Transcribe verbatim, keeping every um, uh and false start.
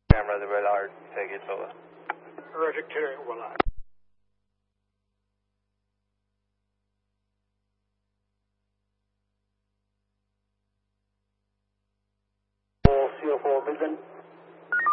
Camera, the red heart, take it over. Roger, carry Willard. C O four Midland.